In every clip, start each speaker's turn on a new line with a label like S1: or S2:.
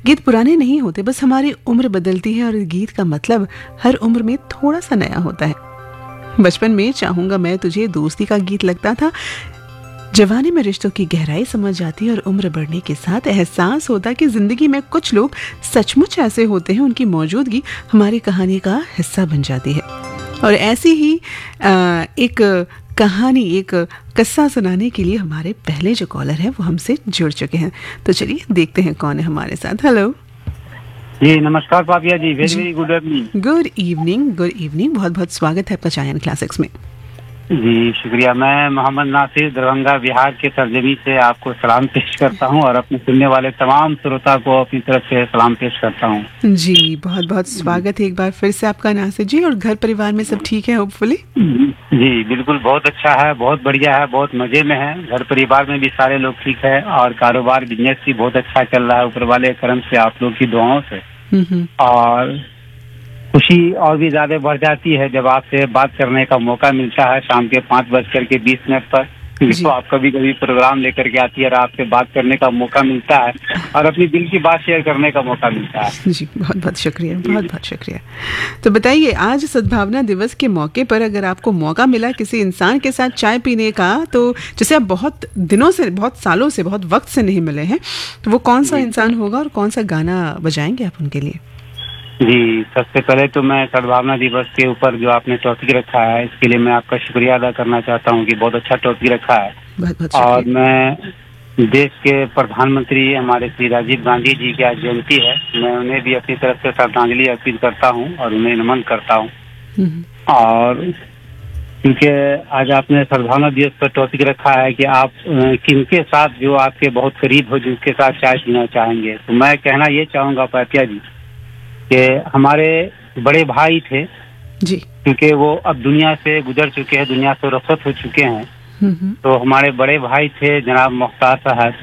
S1: गीत पुराने नहीं होते, बस हमारी उम्र बदलती है और गीत का मतलब हर उम्र में थोड़ा सा नया होता है। बचपन में चाहूंगा मैं तुझे दोस्ती का गीत लगता था, जवानी में रिश्तों की गहराई समझ जाती है और उम्र बढ़ने के साथ एहसास होता कि जिंदगी में कुछ लोग सचमुच ऐसे होते हैं, उनकी मौजूदगी हमारी कहानी का हिस्सा बन जाती है। और ऐसी ही एक कहानी, एक किस्सा सुनाने के लिए हमारे पहले जो कॉलर है वो हमसे जुड़ चुके हैं, तो चलिए देखते हैं कौन है हमारे साथ। हेलो
S2: जी, नमस्कार पापिया जी, very very good evening.
S1: Good evening, good evening, बहुत बहुत स्वागत है आपका चायन क्लासिक्स में।
S2: जी शुक्रिया। मैं मोहम्मद नासिर दरभंगा बिहार के तर्जमी से आपको सलाम पेश करता हूं और अपने सुनने वाले तमाम श्रोता को अपनी तरफ से सलाम पेश करता हूं।
S1: जी बहुत बहुत स्वागत है एक बार फिर से आपका नासिर जी। और घर परिवार में सब ठीक है होपफुली?
S2: जी बिल्कुल, बहुत अच्छा है, बहुत बढ़िया है, बहुत मजे में है। घर परिवार में भी सारे लोग ठीक है और कारोबार बिजनेस भी बहुत अच्छा चल रहा है ऊपर वाले करम से, आप लोग की दुआओं से। और खुशी और भी ज्यादा बढ़ जाती है जब आपसे बात करने का मौका मिलता है शाम के 5:20 पर। तो आप कभी कभी प्रोग्राम लेकर के आती है और आपसे बात करने का मौका मिलता है और अपनी दिल की बात शेयर करने का मौका मिलता है।
S1: जी बहुत बहुत शुक्रिया, बहुत बहुत शुक्रिया। तो बताइए, आज सद्भावना दिवस के मौके पर अगर आपको मौका मिला किसी इंसान के साथ चाय पीने का, तो जैसे आप बहुत दिनों से, बहुत सालों से, बहुत वक्त से नहीं मिले हैं, तो वो कौन सा इंसान होगा और कौन सा गाना बजाएंगे आप उनके लिए?
S2: जी, सबसे पहले तो मैं सद्भावना दिवस के ऊपर जो आपने टॉपिक रखा है इसके लिए मैं आपका शुक्रिया अदा करना चाहता हूँ कि बहुत अच्छा टॉपिक रखा है।
S1: बहुत बहुत
S2: और मैं देश के प्रधानमंत्री हमारे श्री राजीव गांधी जी की आज जयंती है, मैं उन्हें भी अपनी तरफ से श्रद्धांजलि अर्पित करता हूँ और उन्हें नमन करता हूँ। और क्योंकि आज आपने सद्भावना दिवस पर टॉपिक रखा है कि आप किनके साथ, जो आपके बहुत करीब हो, जिसके साथ चाय पीना चाहेंगे, तो मैं कहना ये चाहूँगा पापिया जी कि हमारे बड़े भाई थे
S1: जी,
S2: क्योंकि वो अब दुनिया से गुजर चुके हैं, दुनिया से रुखसत हो चुके हैं। तो हमारे बड़े भाई थे जनाब मुख्तार साहब।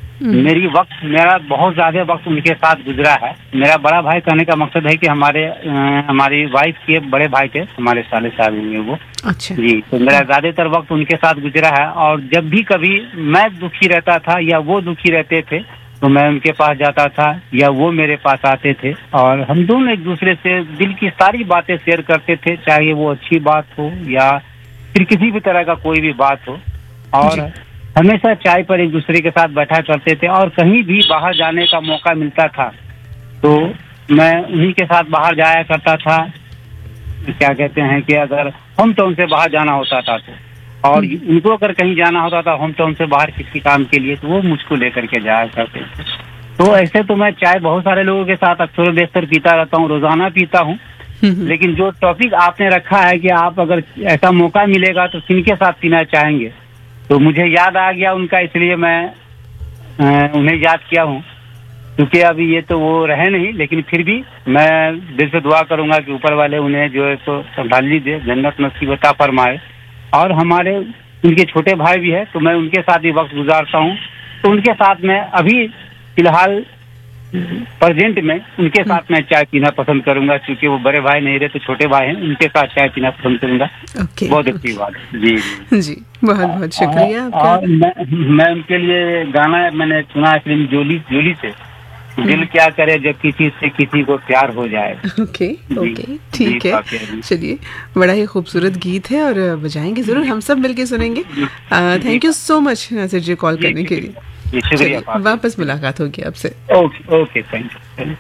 S2: मेरा बहुत ज्यादा वक्त उनके साथ गुजरा है। मेरा बड़ा भाई कहने का मकसद है कि हमारी वाइफ के बड़े भाई थे, हमारे साले साहब होंगे वो।
S1: अच्छा
S2: जी, तो मेरा ज्यादातर वक्त उनके साथ गुजरा है और जब भी कभी मैं दुखी रहता था या वो दुखी रहते थे तो मैं उनके पास जाता था या वो मेरे पास आते थे और हम दोनों एक दूसरे से दिल की सारी बातें शेयर करते थे, चाहे वो अच्छी बात हो या फिर किसी भी तरह का कोई भी बात हो। और हमेशा चाय पर एक दूसरे के साथ बैठा करते थे और कहीं भी बाहर जाने का मौका मिलता था तो मैं उन्हीं के साथ बाहर जाया करता था। क्या कहते हैं कि अगर होम टाउन से बाहर जाना होता था तो, और उनको अगर कहीं जाना होता था होम टाउन से बाहर किसी काम के लिए, तो वो मुझको लेकर के जाया करते थे। तो ऐसे तो मैं चाय बहुत सारे लोगों के साथ अक्सर बेशतर पीता रहता हूँ, रोजाना पीता हूँ। लेकिन जो टॉपिक आपने रखा है कि आप अगर ऐसा मौका मिलेगा तो किनके साथ पीना चाहेंगे, तो मुझे याद आ गया उनका, इसलिए मैं उन्हें याद किया हूँ। क्योंकि अभी ये तो वो रहे नहीं, लेकिन फिर भी मैं दिल से दुआ करूंगा कि ऊपर वाले उन्हें जो है तो संभाली दे, जन्नत नसीब अता फरमाए। और हमारे उनके छोटे भाई भी है तो मैं उनके साथ भी वक्त गुजारता हूँ। तो उनके साथ मैं अभी फिलहाल प्रेजेंट में उनके साथ मैं चाय पीना पसंद करूंगा, क्योंकि वो बड़े भाई नहीं रहे तो छोटे भाई हैं, उनके साथ चाय पीना पसंद करूंगा। बहुत अच्छी बात है। जी
S1: जी बहुत बहुत शुक्रिया।
S2: और मैं उनके लिए गाना मैंने सुना है फिल्म जोली से, दिल क्या करे जब किसी से किसी को प्यार हो जाए।
S1: ओके ठीक है, चलिए, बड़ा ही खूबसूरत गीत है और बजाएंगे जरूर, हम सब मिलके सुनेंगे। Thank you so much Nasir ji call करने के लिए।
S2: शुक्रिया,
S1: वापस मुलाकात होगी आपसे।
S2: Okay thank you.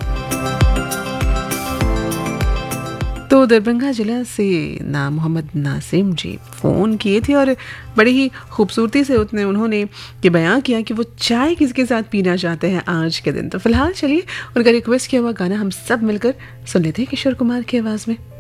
S1: तो दरभंगा जिला से ना मोहम्मद नासिम जी फ़ोन किए थे और बड़ी ही खूबसूरती से उन्होंने ये बयां किया कि वो चाय किसके साथ पीना चाहते हैं आज के दिन। तो फिलहाल चलिए उनका रिक्वेस्ट किया हुआ गाना हम सब मिलकर सुन लेते हैं किशोर कुमार की आवाज़ में।